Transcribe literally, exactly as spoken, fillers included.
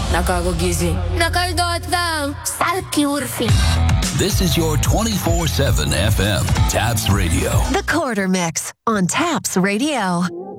Nakagugising. Nakaldot lang. Salkiurfi. This is your twenty-four seven F M, Taps Radio. The Quarter Mix on Taps Radio.